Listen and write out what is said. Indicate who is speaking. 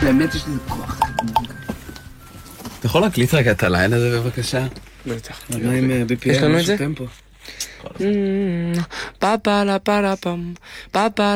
Speaker 1: באמת יש לזה כוח.
Speaker 2: אתה יכול להקליט רגע את הליין הזה בבקשה?
Speaker 3: בטח.
Speaker 1: מה עם BPM?
Speaker 3: יש לנו את זה?
Speaker 1: טמפו.
Speaker 3: פאפה לה פאלה פם, פאפה